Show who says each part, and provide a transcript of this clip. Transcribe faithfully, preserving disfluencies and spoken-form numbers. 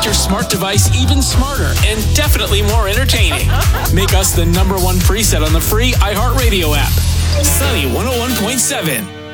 Speaker 1: your smart device even smarter and definitely more entertaining. Make us the number one preset on the free iHeartRadio app. Sunny one oh one point seven.